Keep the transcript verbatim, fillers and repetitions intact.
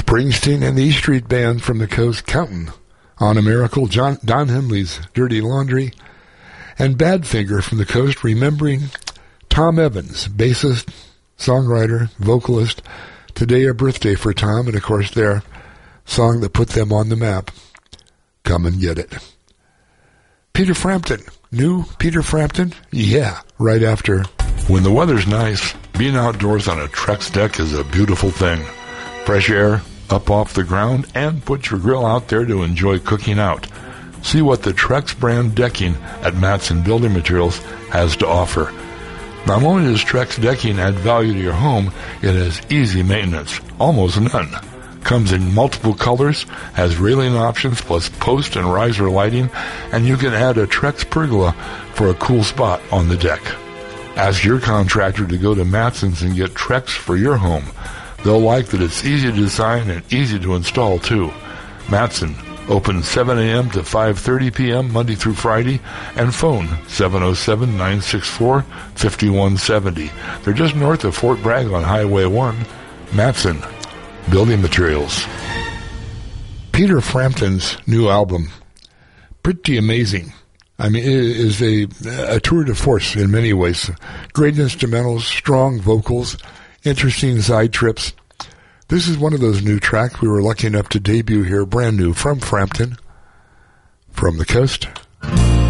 Springsteen and the E Street Band from the coast, Countin' on a Miracle, John, Don Henley's Dirty Laundry, and Badfinger from the coast, remembering Tom Evans, bassist, songwriter, vocalist. Today a birthday for Tom, and of course their song that put them on the map, Come and Get It. Peter Frampton. New Peter Frampton? Yeah, right after. When the weather's nice, being outdoors on a Trex deck is a beautiful thing. Fresh air up off the ground, and put your grill out there to enjoy cooking out. See what the Trex brand decking at Matson Building Materials has to offer. Not only does Trex decking add value to your home, it has easy maintenance, almost none. Comes in multiple colors, has railing options plus post and riser lighting, and you can add a Trex pergola for a cool spot on the deck. Ask your contractor to go to Matson's and get Trex for your home. They'll like that it's easy to design and easy to install too. Matson, open seven a.m. to five thirty p.m. Monday through Friday, and phone seven oh seven, nine six four, five one seven oh. They're just north of Fort Bragg on Highway one. Matson Building Materials. Peter Frampton's new album, pretty amazing. I mean, it is a, a tour de force in many ways. Great instrumentals, strong vocals, interesting side trips. This is one of those new tracks we were lucky enough to debut here, brand new from Frampton, from the coast.